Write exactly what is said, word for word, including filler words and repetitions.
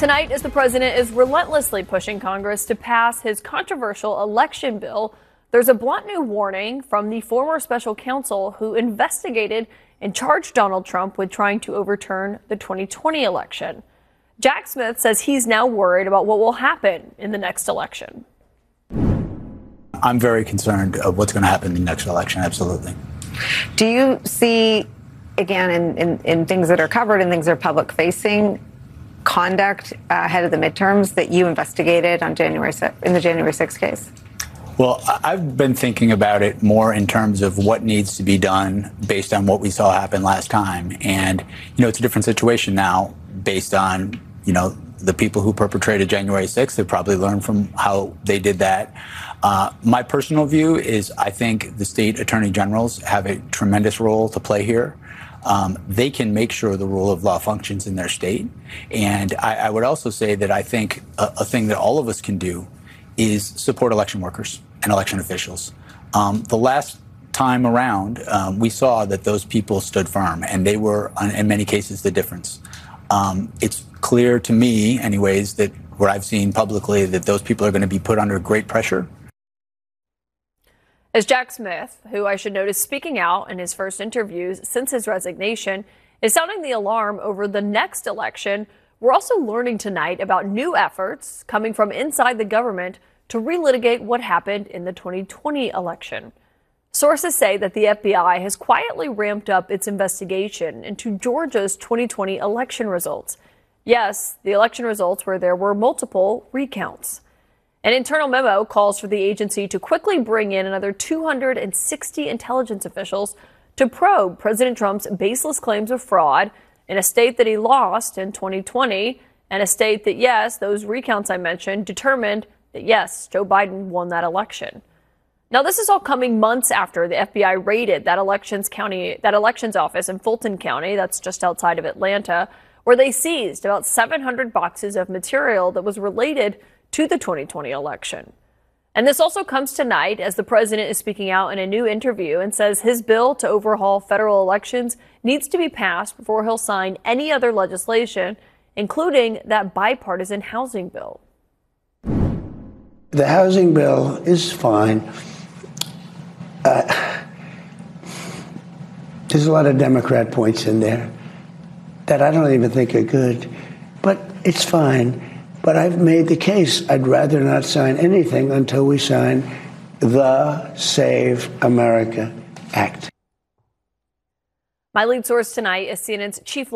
Tonight, as the president is relentlessly pushing Congress to pass his controversial election bill, there's a blunt new warning from the former special counsel who investigated and charged Donald Trump with trying to overturn the twenty twenty election. Jack Smith says he's now worried about what will happen in the next election. I'm very concerned of what's going to happen in the next election, absolutely. Do you see, again, in, in, in things that are covered and things that are public-facing, conduct uh, ahead of the midterms that you investigated on January in the January sixth case? Well, I've been thinking about it more in terms of what needs to be done based on what we saw happen last time. And, you know, it's a different situation now based on, you know, the people who perpetrated January sixth have probably learned from how they did that. Uh, my personal view is I think the state attorney generals have a tremendous role to play here. Um, they can make sure the rule of law functions in their state. And I, I would also say that I think a, a thing that all of us can do is support election workers and election officials. Um, the last time around, um, we saw that those people stood firm, and they were, in many cases, the difference. Um, it's clear to me, anyways, that what I've seen publicly, that those people are going to be put under great pressure. As Jack Smith, who I should note is speaking out in his first interviews since his resignation, is sounding the alarm over the next election, we're also learning tonight about new efforts coming from inside the government to relitigate what happened in the twenty twenty election. Sources say that the F B I has quietly ramped up its investigation into Georgia's twenty twenty election results. Yes, the election results where there were multiple recounts. An internal memo calls for the agency to quickly bring in another two hundred sixty intelligence officials to probe President Trump's baseless claims of fraud in a state that he lost in twenty twenty, and a state that, yes, those recounts I mentioned determined that, yes, Joe Biden won that election. Now, this is all coming months after the F B I raided that elections county, that elections office in Fulton County, that's just outside of Atlanta, where they seized about seven hundred boxes of material that was related to the twenty twenty election. And this also comes tonight as the president is speaking out in a new interview and says his bill to overhaul federal elections needs to be passed before he'll sign any other legislation, including that bipartisan housing bill. The housing bill is fine. Uh, there's a lot of Democrat points in there that I don't even think are good, but it's fine. But I've made the case I'd rather not sign anything until we sign the Save America Act. My lead source tonight is C N N's chief